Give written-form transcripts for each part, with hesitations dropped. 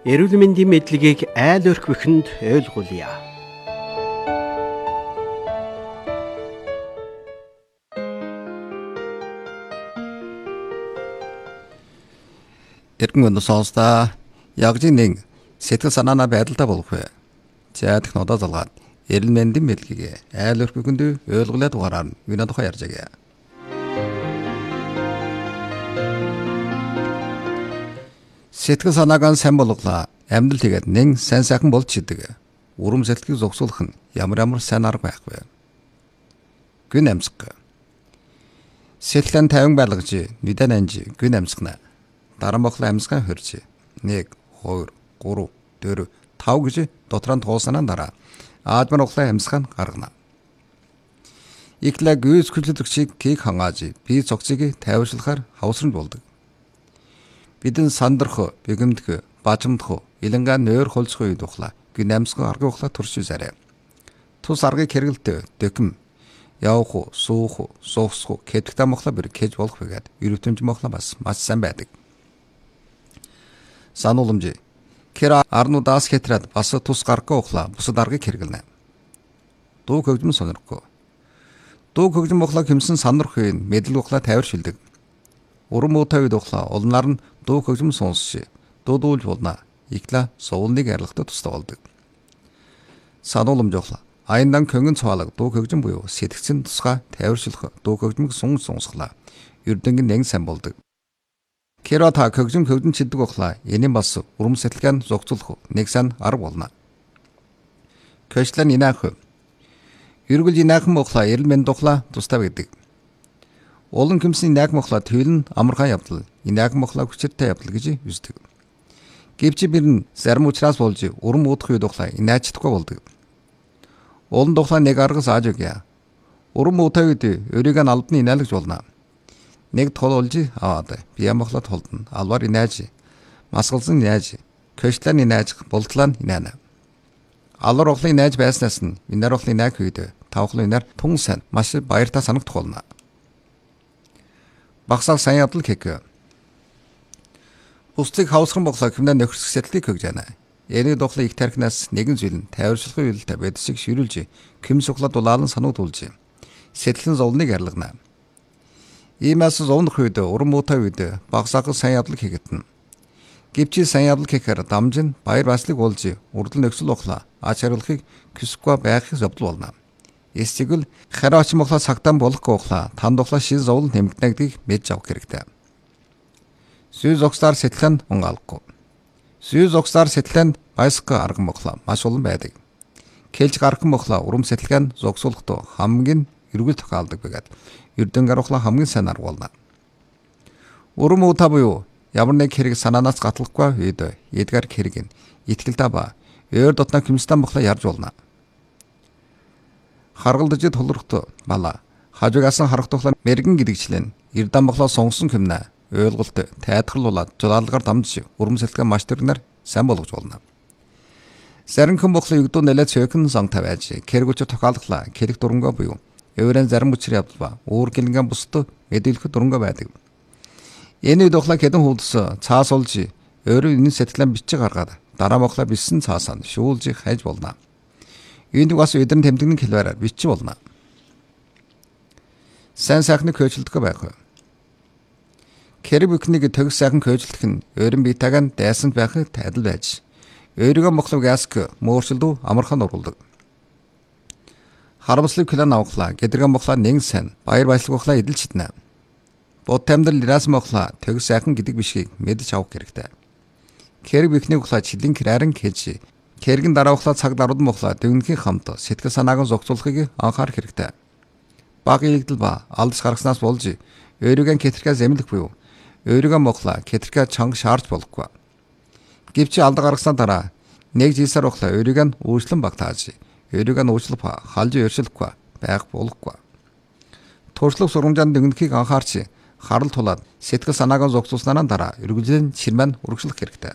Эрүүл мэндийн мэдлэгийг айл өрхвөхөнд ойлгуулъя. Эргэн өнөө сонсдоо ягжин нэг сэтгэл санаана байдалтай болох вэ. За технодоо залгаад эрүүл мэндийн мэдлэгийг айл өрхвөхөнд ойлгуулад дугаараар вина тухай ярьж байгаа. Сэтгэл санаагаа сайн болгола амьдрал тэгээд нэн сайн сайхан болж чидэг. Урам сэтгэлийг зогсоолох нь ямар сайн арга байхгүй. Гүн амьсга. Сэтгэлэн тавин байлгаж нүдэн анж гүн амьсгана. Дараа мохлоо амьсгаа хөрж 1 2 3 4 5 гэж дотроо тууснаа дараа аадмар мохлоо амьсгаа гаргана. Иклэг гүйс хүлээлгчийг кийг хангааж би цогцыг тайвшруулахаар хавсранд болдог. Бидэн сандрах, бэгэмдэх, бажимдах, илэнгаа нойр холцох үед ухлаа. Гин амьсган арга ухлаа турш зарэ. Тус аргыг хэрэгэлтэй дэкэм явах, суух, суухсах, кэдгтэ мохлоо бэр кэж болох байгаад эрүүтэмж мохлоо бас маш сайн байдаг. Санууламж. Кэра арнуудаас хэтрээд бас тус гаргах ухлаа бусад аргыг хэрэгэлнэ. Дуу хөгжим сонирхгүй. Дуу хөгжим мохлоо хэмсэн сандрах үеийн мэдлэг ухлаа тайваршилдэг. Урам уутай үед ухлаа улнаар нь дуу хөгжим сонсш. Дуудуулж болно. Игла суулныг арилгахад тустай болдог. Санууламж ухлаа. Аяндан көнгөн цаалаг дуу хөгжим буюу сэтгцэн тусгай тайваршилах дуу хөгжмөг сонсглаа. Эрдэнгийн нэн сайн болдог. Керата хөгжим чиддэг ухлаа. Энийн бас урам сэтгэлгэн зогцуулах нэг сан арга болно. Көчлэн инаах. Эргэл инаахан ухлаа эрэл мэнд ухлаа тустай байдаг. Олон кэмсний наг мохлоо төвлөн амархан явдал, инаг мохлоо хүчтэй явдал гэж үздэг. Гэвч бэр нь зарим учраас болж урам уудах үед ухлаа инаачдаггүй болдог. Олон тухлаа нэг аргас ааж өгье. Урам уутай үед өөрийг нь албаны инаалагч болно. Нэг тол олж аваад бие мохлоо толдно. Алвар инааж, масгалзан инааж, көчлэн инааж, болтлаа инаана. Алвар ухлын инааж байснаас нь инаар ухлын инааг үед тавхлын инаар тун сайн маш баяртай санагдах болно. Багсаал сайн явдал хэг. Бусдыг хавсган боглоо хэмнээ нөхөрсөх сэтгэлийг хөгж байна. Эний дохлын их тархинаас нэгэн зүйл нь тайварчлахын үйлдэл байдсыг ширүүлж, кэмс углаад дулаалан санагдуулж, сэтгэлэн зовлоныг арилгана. Иймээс зовнох үед урам уутай үед багсаал сайн явдал хийгдэнэ. Гэвч сайн явдал хийхээр дамжин баяр баясгалыг болж, урдл нөхцөл ухлаа ач харгалахыг хүсэхгүй байхыг зовдол болно. Эсвэл хараач мохлоо цагтаан болохгүй ухлаа танд ухлаа шин зовлон нэмэгдэнэгдгийг мэдж авах хэрэгтэй. Сүй зогсоор сэтгэлэн унгаалахгүй. Сүй зогсоор сэтгэлэн байсгах арга мохлоо маш олон байдаг. Кэлж гарах мохлоо урам сэтгэлгэн зогсуулахдаа хамгийн эргүүл тохиолдог байгаад эрдэнгээр ухлаа хамгийн сайн арга болно. Урам уутай буюу ямар нэг хэрэг санаанаас гатлахгүй үед эдгээр хэрэг нь итгэлтэй ба өөр дотноо хэмстэн мохлоо ярьж болно. Харгалдаж тулрахт бала хажуугаас харах тухлаа мэрэгэн гэдэгчлэн эрдэм мохлоо сонгосон хэмнэ ойлголт тайлбарлуулаад жуулалгаар дамж урам сэтгэлгээ маш тэрнэр сайн болгож болно. Зарим хэн мохлоо югдуу нэлээд цөөхөн сан тавьж кэргүүч тохиолглаа кэрэг дурангоо буюу өөрийн зарим хүчээр явдал ба өөр гингэн бусд мэдээлэх дурангоо байдаг. Энэ үед ухлаа хэдэн хуудас цаас олж өөрөө энэ сэтгэлэн бичиг гаргаад дараа мохлоо бичсэн цаасаа шүүлж хайж болно. Энд бас өдрөн тэмдэгний хэлбэрээр бичиж болно. Сайн сайхныг хөөцөлдөх байх. Кэр бүхнийг төгс сайхан хөөцөлдөх нь өөрийн биетагаан дайсанд байхыг тайлбар байж, өөрийгөө мохлог яск мөөрчлөдөө амархан оруулдаг. Харамслыг план авахлаа гэдэргэн мохлоо нэг сайн баяр баясгалыг ухлаа эдэлж чиднэ. Бод тамдал лирас мохлоо төгс сайхан гэдэг бишгийг мэдж авах хэрэгтэй. Кэр бүхнийг ухлаа чилэн кэрэн хийж кэргэн дараахлаа цаг даруйд мохлоо дүнхийн хамт сэтгэл санааг зохицуулахыг анхаарах хэрэгтэй. Баг ийгдэл ба алдаж гаргаснаас болж өөрийгөө кэтрикаа зэмлэх буюу өөрийгөө мохлоо кэтрикаа чанга шаарч болохгүй. Гэвч алда гаргаснаа дараа нэг жилсаар ухлаа өөрийгөө өөрчлөн багтааж өөрийгөө өөрчлөх халж өршөлөхгүй байх болохгүй. Туршлага сургамжаанд дүнхийг анхаарч харал тулаад сэтгэл санааг зохицуулснаа дараа эргэлзэн ширмэн урагшлах хэрэгтэй.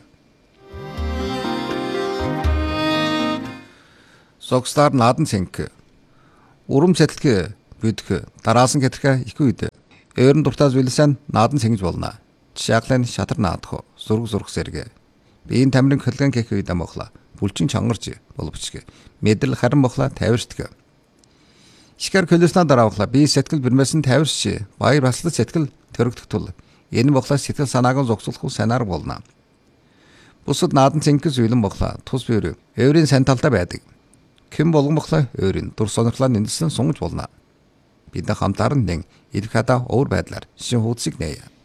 Зогслаар наадан цэнг. Урам сэтгэлгээ бүдэх дараасан кэтрхэ их үед өөрн дуртаас вилсэн наадан цэнгж болно. Жишээглэн шатар наадах, зург зурх зэрэг. Биеийн тамирын хөлгөн гэх үед амохла бүлчин чангарч боловчг. Мэдрэл харин мохла тавирчдаг. Ишгэр хөлөөснөө дараавхла бие сэтгэл бэрмэсэн тавирч баяр баслах сэтгэл төрөгдөх тул энэ мохла сэтгэл санааг зогсуулах санаар болно. Бусад наадан цэнгэс үйлэн мохла тус бие өөрийн сайн талдаа байдаг. Хэн болгон мохла өөрийн дур сонирхлоо нэмсэн сунгаж болно. Бид хамтаар нэг ирэх хада уур байдлаар шин хуудсыг нээе.